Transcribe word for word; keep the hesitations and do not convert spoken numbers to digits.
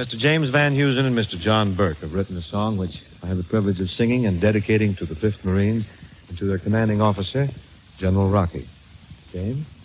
Mister James Van Heusen and Mister John Burke have written a song which I have the privilege of singing and dedicating to the fifth Marines and to their commanding officer, General Rocky. James?